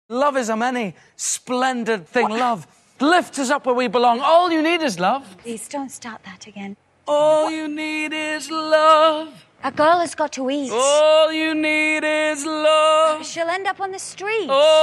Love is a many splendid thing. Love lifts us up where we belong. All you need is love. Please don't start that again. All you need is love. A girl has got to eat. All you need is love. She'll end up on the street. Oh.